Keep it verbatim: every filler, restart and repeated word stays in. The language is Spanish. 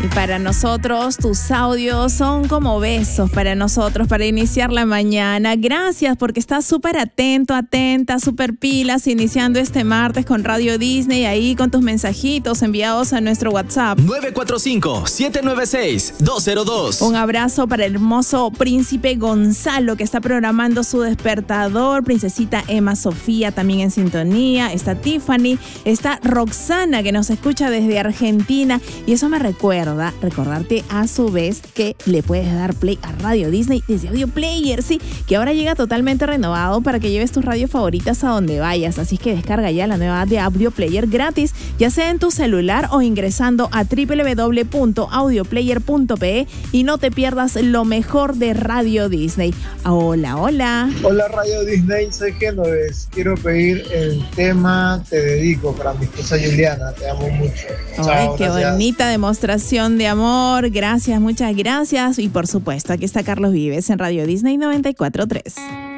Y para nosotros, tus audios son como besos para nosotros, para iniciar la mañana. Gracias porque estás súper atento, atenta, súper pilas, iniciando este martes con Radio Disney, ahí con tus mensajitos enviados a nuestro WhatsApp. nueve cuatro cinco, siete nueve seis, dos cero dos. Un abrazo para el hermoso príncipe Gonzalo, que está programando su despertador. Princesita Emma Sofía también en sintonía. Está Tiffany, está Roxana, que nos escucha desde Argentina. Y eso me recuerda recordarte a su vez que le puedes dar play a Radio Disney desde Audio Player, sí, que ahora llega totalmente renovado para que lleves tus radios favoritas a donde vayas. Así que descarga ya la nueva app de Audio Player gratis, ya sea en tu celular o ingresando a doble u doble u doble u punto audio player punto pe e, y no te pierdas lo mejor de Radio Disney. Hola, hola. Hola Radio Disney, soy Génoves. Quiero pedir el tema Te Dedico para mi esposa Juliana. Te amo mucho. Ay, Chao, qué gracias. bonita demostración de amor. Gracias, muchas gracias. Y por supuesto, aquí está Carlos Vives en Radio Disney noventa y cuatro punto tres.